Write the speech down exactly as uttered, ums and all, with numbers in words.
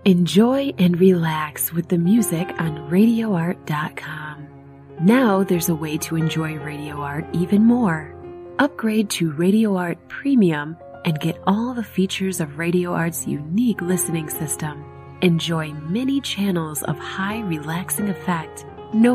Enjoy and relax with the music on radio art dot com. Now there's a way to enjoy Radio Art even more. Upgrade to Radio Art Premium and get all the features of Radio Art's unique listening system. Enjoy many channels of high relaxing effect